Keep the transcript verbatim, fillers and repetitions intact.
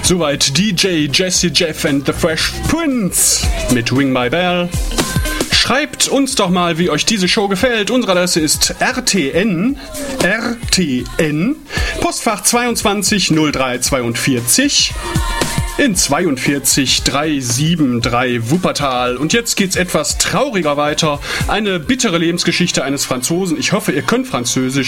Soweit D J Jesse Jeff and the Fresh Prince mit Ring My Bell. Schreibt uns doch mal, wie euch diese Show gefällt. Unsere Adresse ist R T N, R T N, Postfach zweiundzwanzig null drei zweiundvierzig in zweiundvierzig dreihundertdreiundsiebzig Wuppertal. Und jetzt geht's etwas trauriger weiter. Eine bittere Lebensgeschichte eines Franzosen. Ich hoffe, ihr könnt Französisch.